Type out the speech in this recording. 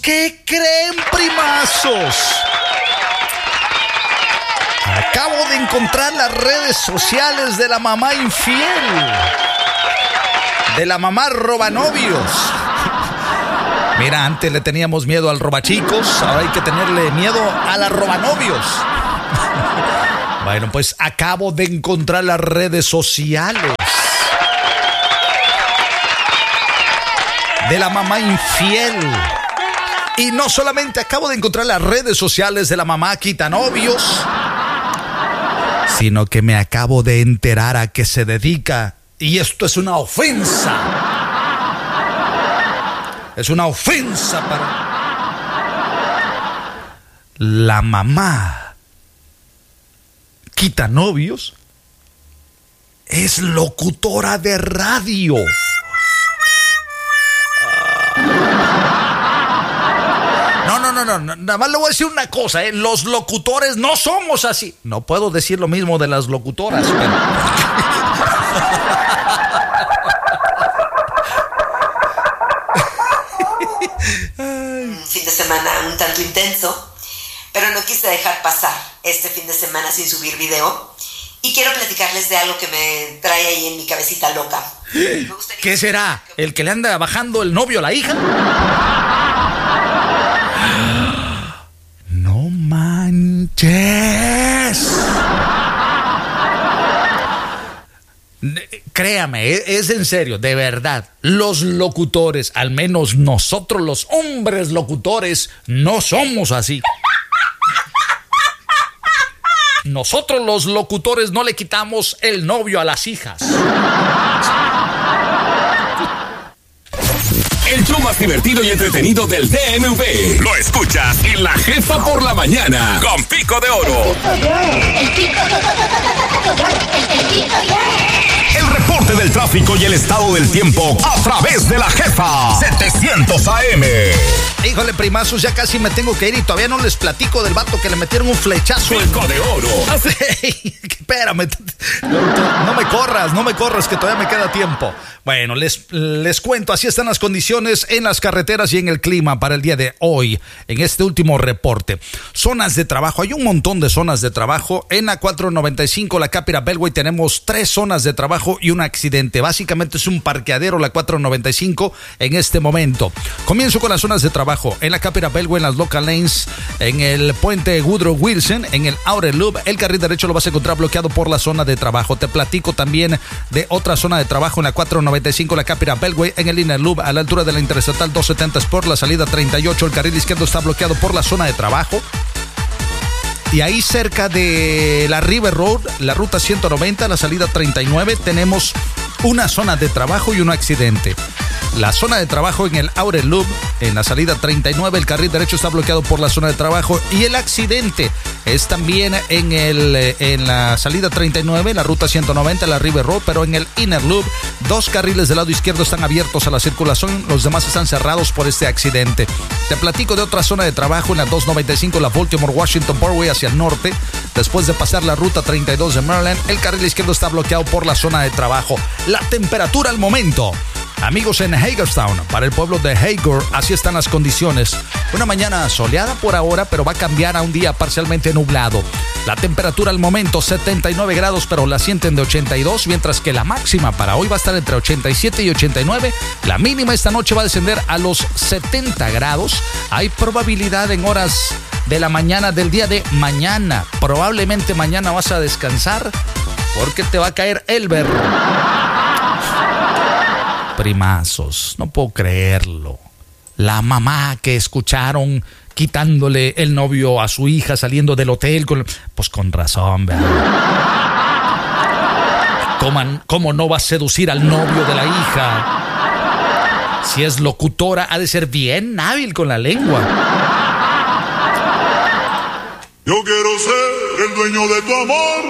¿Qué creen, primazos? Acabo de encontrar las redes sociales de la mamá infiel, de la mamá robanovios. Mira, antes le teníamos miedo al robachicos, ahora hay que tenerle miedo a la robanovios. Bueno, pues acabo de encontrar las redes sociales de la mamá infiel. Y no solamente acabo de encontrar las redes sociales de la mamá quitanovios, sino que me acabo de enterar a qué se dedica. Y esto es una ofensa. Es una ofensa para la mamá quitanovios. Es locutora de radio. No, nada más le voy a decir una cosa, los locutores no somos así. No puedo decir lo mismo de las locutoras, pero... Un fin de semana un tanto intenso, pero no quise dejar pasar este fin de semana sin subir video. Y quiero platicarles de algo que me trae ahí en mi cabecita loca. ¿Qué será? ¿El que le anda bajando el novio a la hija? ¡No manches! Créame, es en serio, de verdad. Los locutores, al menos nosotros los hombres locutores, no somos así. Nosotros los locutores no le quitamos el novio a las hijas. El show más divertido y entretenido del DMV. Lo escuchas en La Jefa por la mañana con Pico de Oro. El reporte del tráfico y el estado del tiempo a través de La Jefa 700 AM. Híjole, primazos, ya casi me tengo que ir y todavía no les platico del vato que le metieron un flechazo. Pico de Oro. Espérame, no me corras, que todavía me queda tiempo. Bueno, les cuento, así están las condiciones en las carreteras y en el clima para el día de hoy, en este último reporte. Zonas de trabajo, hay un montón de zonas de trabajo. En la 495, la Capira Beltway, tenemos 3 zonas de trabajo y un accidente. Básicamente es un parqueadero la 495 en este momento. Comienzo con las zonas de trabajo. En la Capira Beltway, en las local lanes, en el puente Woodrow Wilson, en el Outer Loop, el carril derecho lo vas a encontrar bloqueado por la zona de trabajo. Te platico también de otra zona de trabajo en la 495, la Capira Beltway, en el Inner Loop, a la altura de la Interestatal 270 Sport, la salida 38, el carril izquierdo está bloqueado por la zona de trabajo. Y ahí cerca de la River Road, la ruta 190, la salida 39, tenemos una zona de trabajo y un accidente. La zona de trabajo en el Outer Loop, en la salida 39, el carril derecho está bloqueado por la zona de trabajo. Y el accidente es también en la salida 39, la ruta 190, la River Road, pero en el Inner Loop, 2 carriles del lado izquierdo están abiertos a la circulación, los demás están cerrados por este accidente. Te platico de otra zona de trabajo en la 295, la Baltimore Washington Parkway hacia el norte. Después de pasar la ruta 32 de Maryland, el carril izquierdo está bloqueado por la zona de trabajo. La temperatura al momento, amigos, en Hagerstown, para el pueblo de Hager, así están las condiciones. Una mañana soleada por ahora, pero va a cambiar a un día parcialmente nublado. La temperatura al momento 79 grados, pero la sienten de 82, mientras que la máxima para hoy va a estar entre 87 y 89. La mínima esta noche va a descender a los 70 grados. Hay probabilidad en horas de la mañana del día de mañana. Probablemente mañana vas a descansar porque te va a caer Elber. Primazos, no puedo creerlo. La mamá que escucharon quitándole el novio a su hija saliendo del hotel, pues con razón, ¿verdad? ¿Cómo no va a seducir al novio de la hija? Si es locutora, ha de ser bien hábil con la lengua. Yo quiero ser el dueño de tu amor.